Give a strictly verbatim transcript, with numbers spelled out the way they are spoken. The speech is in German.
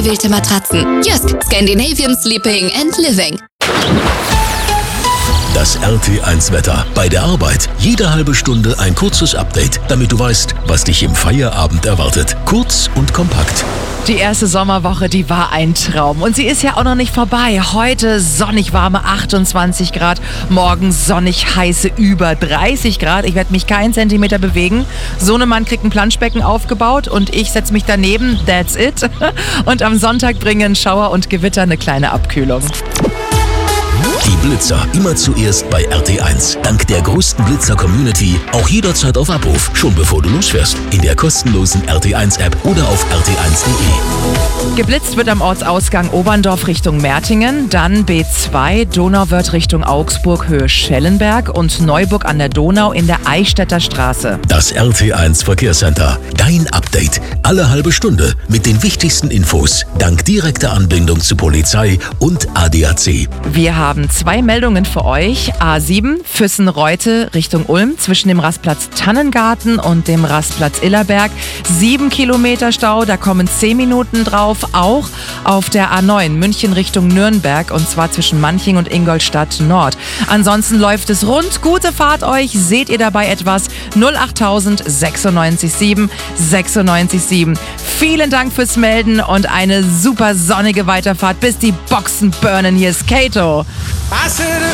Wählte Matratzen. Jysk, Scandinavian Sleeping and Living. Das R T eins Wetter. Bei der Arbeit jede halbe Stunde ein kurzes Update, damit du weißt, was dich im Feierabend erwartet. Kurz und kompakt. Die erste Sommerwoche, die war ein Traum. Und sie ist ja auch noch nicht vorbei. Heute sonnig warme achtundzwanzig Grad, morgen sonnig heiße über dreißig Grad. Ich werde mich keinen Zentimeter bewegen. Sohnemann kriegt ein Planschbecken aufgebaut und ich setze mich daneben. That's it. Und am Sonntag bringen Schauer und Gewitter eine kleine Abkühlung. Die Blitzer immer zuerst bei R T eins. Dank der größten Blitzer-Community auch jederzeit auf Abruf, schon bevor du losfährst. In der kostenlosen R T eins App oder auf r t eins punkt de. Geblitzt wird am Ortsausgang Oberndorf Richtung Mertingen, dann B zwei, Donauwörth Richtung Augsburg Höhe Schellenberg und Neuburg an der Donau in der Eichstätter Straße. Das R T eins Verkehrscenter. Dein Update. Alle halbe Stunde mit den wichtigsten Infos. Dank direkter Anbindung zu Polizei und A D A C. Wir haben zwei Meldungen für euch. A sieben, Füssen-Reute Richtung Ulm zwischen dem Rastplatz Tannengarten und dem Rastplatz Illerberg. Sieben Kilometer Stau, da kommen zehn Minuten drauf. Auch auf der A neun München Richtung Nürnberg und zwar zwischen Manching und Ingolstadt Nord. Ansonsten läuft es rund. Gute Fahrt euch. Seht ihr dabei etwas? null achttausend sechsundneunzig sieben sechsundneunzig sieben. Vielen Dank fürs Melden und eine super sonnige Weiterfahrt, bis die Boxen burnen. Hier ist Kato.